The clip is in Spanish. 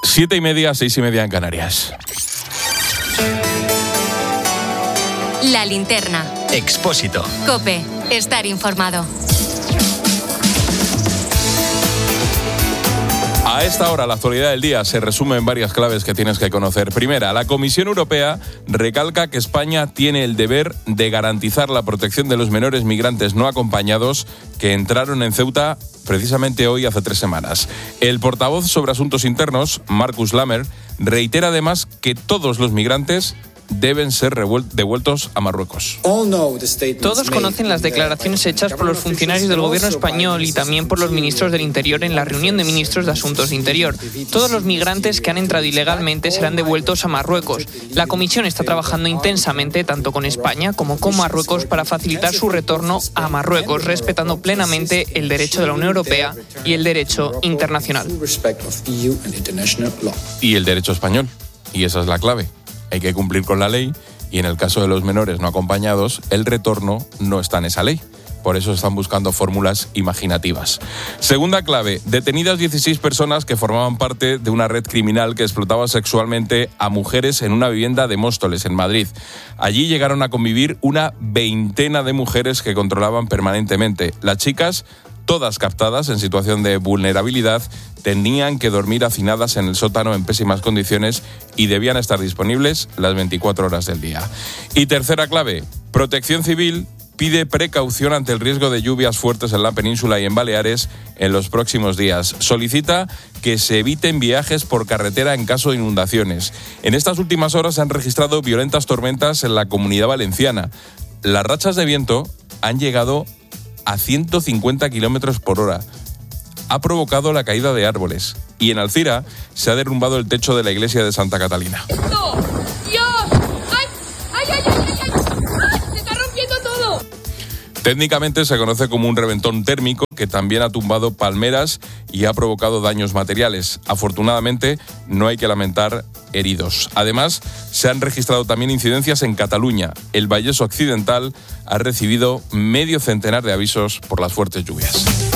7:30, 6:30 en Canarias. La linterna. Expósito. COPE. Estar informado. A esta hora, la actualidad del día se resume en varias claves que tienes que conocer. Primera, la Comisión Europea recalca que España tiene el deber de garantizar la protección de los menores migrantes no acompañados que entraron en Ceuta precisamente hoy hace 3 semanas. El portavoz sobre Asuntos Internos, Markus Lammer, reitera además que todos los migrantes deben ser devueltos a Marruecos. Todos conocen las declaraciones hechas por los funcionarios del gobierno español y también por los ministros del Interior en la reunión de ministros de Asuntos de Interior. Todos los migrantes que han entrado ilegalmente serán devueltos a Marruecos. La Comisión está trabajando intensamente tanto con España como con Marruecos para facilitar su retorno a Marruecos, respetando plenamente el derecho de la Unión Europea y el derecho internacional. Y el derecho español. Y esa es la clave. Hay que cumplir con la ley y en el caso de los menores no acompañados, el retorno no está en esa ley. Por eso están buscando fórmulas imaginativas. Segunda clave, detenidas 16 personas que formaban parte de una red criminal que explotaba sexualmente a mujeres en una vivienda de Móstoles, en Madrid. Allí llegaron a convivir una veintena de mujeres que controlaban permanentemente. Las chicas, todas captadas en situación de vulnerabilidad, tenían que dormir hacinadas en el sótano en pésimas condiciones y debían estar disponibles las 24 horas del día. Y tercera clave, Protección Civil pide precaución ante el riesgo de lluvias fuertes en la península y en Baleares en los próximos días. Solicita que se eviten viajes por carretera en caso de inundaciones. En estas últimas horas se han registrado violentas tormentas en la Comunidad Valenciana. Las rachas de viento han llegado a 150 kilómetros por hora. Ha provocado la caída de árboles y en Alcira se ha derrumbado el techo de la iglesia de Santa Catalina. ¡No! ¡Dios! ¡Ay! ¡Se está rompiendo todo! Técnicamente se conoce como un reventón térmico que también ha tumbado palmeras y ha provocado daños materiales. Afortunadamente no hay que lamentar heridos. Además, se han registrado también incidencias en Cataluña. El Vallés Occidental ha recibido medio centenar de avisos por las fuertes lluvias.